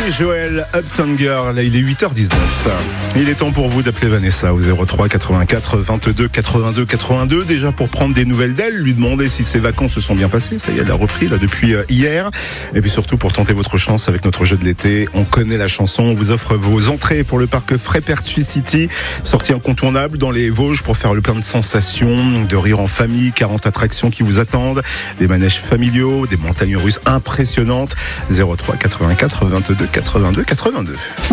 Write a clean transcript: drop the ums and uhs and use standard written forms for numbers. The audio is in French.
Joël, Uptown Girl, il est 8h19. Il est temps pour vous d'appeler Vanessa au 03 84 22 82 82. Déjà pour prendre des nouvelles d'elle, lui demander si ses vacances se sont bien passées. Ça y est, elle a repris là depuis hier. Et puis surtout pour tenter votre chance avec notre jeu de l'été. On connaît la chanson, on vous offre vos entrées pour le parc Frépertuis City. Sortie incontournable dans les Vosges pour faire le plein de sensations, de rire en famille, 40 attractions qui vous attendent, des manèges familiaux, des montagnes russes impressionnantes. 03 84 22 82 82.